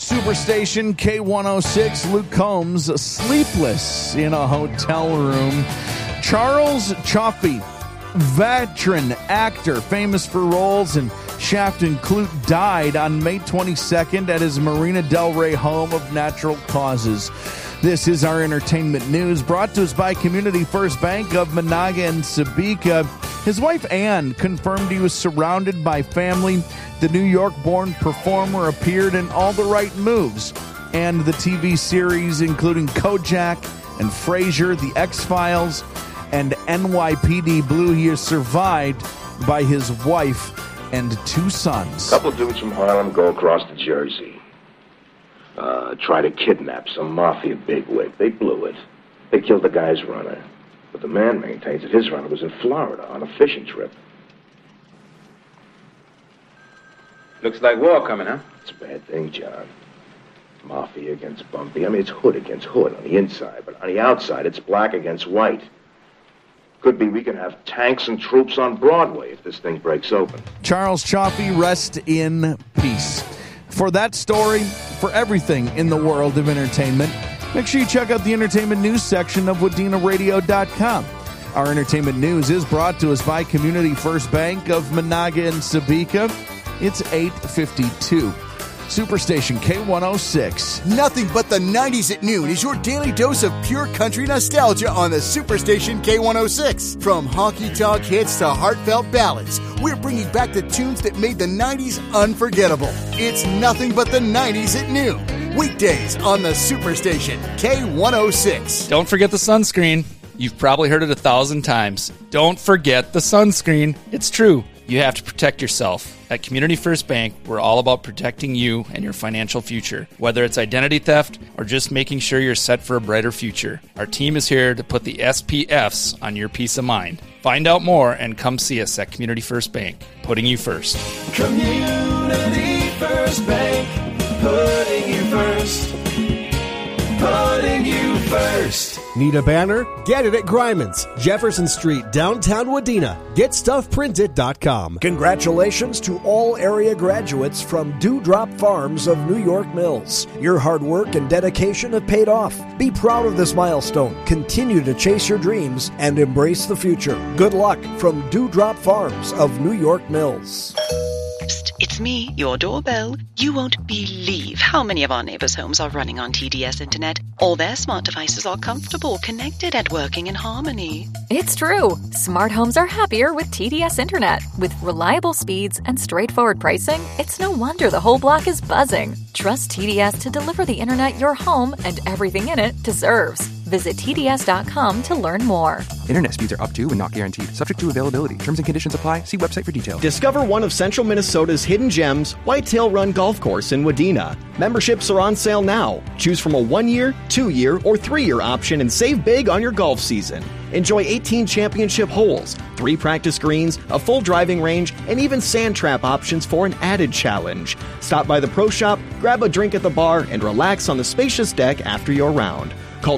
Superstation K106. Luke Combs sleepless in a hotel room. Charles Chaffee, veteran actor famous for roles in Shaft and Klute, died on May 22nd at his Marina Del Rey home of natural causes. This is our entertainment news, brought to us by Community First Bank of Monaga and Sebeka. His wife, Ann, confirmed he was surrounded by family. The New York-born performer appeared in All the Right Moves and the TV series, including Kojak and Frasier, The X-Files, and NYPD Blue. He is survived by his wife and 2 sons. A couple dudes from Harlem go across to Jersey. Try to kidnap some mafia bigwig. They blew it. They killed the guy's runner. But the man maintains that his runner was in Florida on a fishing trip. Looks like war coming, huh? It's a bad thing, John. Mafia against Bumpy. I mean, it's hood against hood on the inside, but on the outside, it's black against white. Could be we can have tanks and troops on Broadway if this thing breaks open. Charles Chaffee, rest in peace. For that story, for everything in the world of entertainment, make sure you check out the entertainment news section of WadenaRadio.com. Our entertainment news is brought to us by Community First Bank of Monaga and Sebeka. It's 8:52. Superstation K106. Nothing but the 90s at noon is your daily dose of pure country nostalgia on the Superstation K106. From honky-tonk hits to heartfelt ballads, we're bringing back the tunes that made the 90s unforgettable. It's nothing but the 90s at noon. Weekdays on the Superstation K106. Don't forget the sunscreen. You've probably heard it 1,000 times. Don't forget the sunscreen. It's true. You have to protect yourself. At Community First Bank, we're all about protecting you and your financial future. Whether it's identity theft or just making sure you're set for a brighter future, our team is here to put the SPFs on your peace of mind. Find out more and come see us at Community First Bank, putting you first. Community First Bank, putting you first. Putting you first. Need a banner? Get it at Gryman's, Jefferson Street, downtown Wadena. GetStuffPrinted.com. Congratulations to all area graduates from Dewdrop Farms of New York Mills. Your hard work and dedication have paid off. Be proud of this milestone. Continue to chase your dreams and embrace the future. Good luck from Dewdrop Farms of New York Mills. It's me, your doorbell. You won't believe how many of our neighbors' homes are running on TDS Internet. All their smart devices are comfortable, connected, and working in harmony. It's true. Smart homes are happier with TDS Internet. With reliable speeds and straightforward pricing, it's no wonder the whole block is buzzing. Trust TDS to deliver the Internet your home and everything in it deserves. Visit TDS.com to learn more. Internet speeds are up to and not guaranteed. Subject to availability. Terms and conditions apply. See website for details. Discover one of Central Minnesota's hidden gems, Whitetail Run Golf Course in Wadena. Memberships are on sale now. Choose from a 1-year, 2-year, or 3-year option and save big on your golf season. Enjoy 18 championship holes, 3 practice greens, a full driving range, and even sand trap options for an added challenge. Stop by the pro shop, grab a drink at the bar, and relax on the spacious deck after your round. Call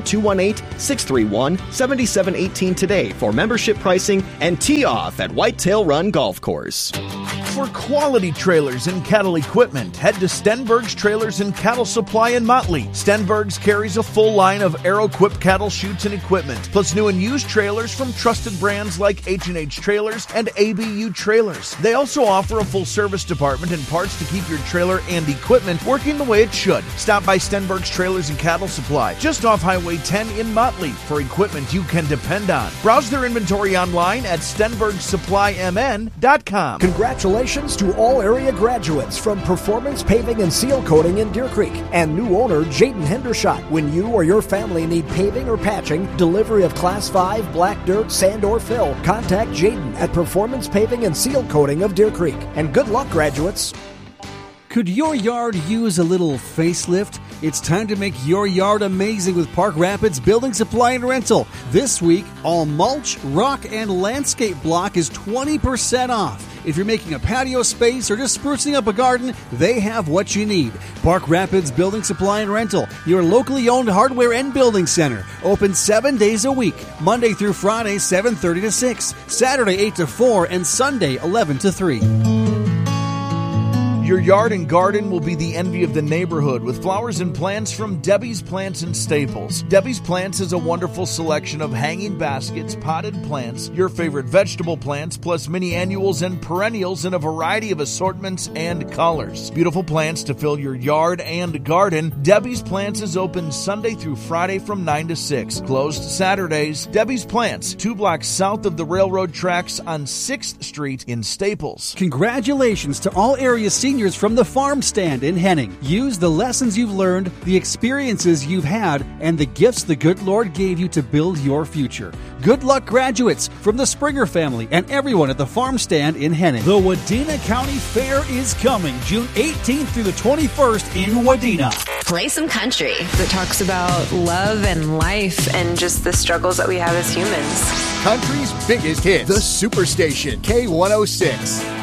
218-631-7718 today for membership pricing and tee off at Whitetail Run Golf Course. For quality trailers and cattle equipment, head to Stenberg's Trailers and Cattle Supply in Motley. Stenberg's carries a full line of Aero-equipped cattle chutes and equipment, plus new and used trailers from trusted brands like H&H Trailers and ABU Trailers. They also offer a full service department and parts to keep your trailer and equipment working the way it should. Stop by Stenberg's Trailers and Cattle Supply, just off Highway 10 in Motley, for equipment you can depend on. Browse their inventory online at StenbergSupplyMN.com. Congratulations to all area graduates from Performance Paving and Seal Coating in Deer Creek and new owner Jaden Hendershot. When you or your family need paving or patching, delivery of Class 5, black dirt, sand, or fill, contact Jaden at Performance Paving and Seal Coating of Deer Creek. And good luck, graduates. Could your yard use a little facelift? It's time to make your yard amazing with Park Rapids Building Supply and Rental. This week, all mulch, rock, and landscape block is 20% off. If you're making a patio space or just sprucing up a garden, they have what you need. Park Rapids Building Supply and Rental, your locally owned hardware and building center. Open 7 days a week, Monday through Friday, 7:30 to 6, Saturday 8 to 4, and Sunday 11 to 3. Your yard and garden will be the envy of the neighborhood with flowers and plants from Debbie's Plants and Staples. Debbie's Plants is a wonderful selection of hanging baskets, potted plants, your favorite vegetable plants, plus mini annuals and perennials in a variety of assortments and colors. Beautiful plants to fill your yard and garden. Debbie's Plants is open Sunday through Friday from 9 to 6. Closed Saturdays. Debbie's Plants, 2 blocks south of the railroad tracks on 6th Street in Staples. Congratulations to all area seniors from the Farm Stand in Henning. Use the lessons you've learned, the experiences you've had, and the gifts the good Lord gave you to build your future. Good luck, graduates, from the Springer family and everyone at the Farm Stand in Henning. The Wadena County Fair is coming June 18th through the 21st in Wadena. Play some country that talks about love and life and just the struggles that we have as humans. Country's biggest hits. The Superstation, K106.